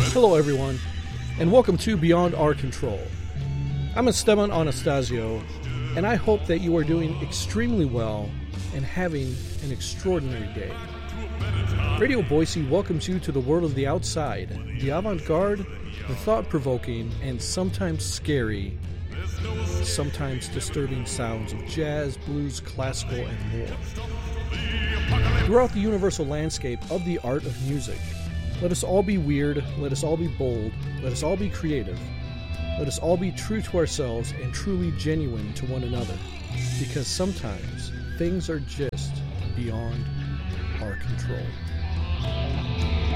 Hello, everyone, and welcome to Beyond Our Control. I'm Esteban Anastasio, and I hope that you are doing extremely well and having an extraordinary day. Radio Boise welcomes you to the world of the outside, the avant-garde, the thought-provoking, and sometimes scary, sometimes disturbing sounds of jazz, blues, classical, and more. Throughout the universal landscape of the art of music, let us all be weird, let us all be bold, let us all be creative, let us all be true to ourselves and truly genuine to one another, because sometimes things are just beyond our control.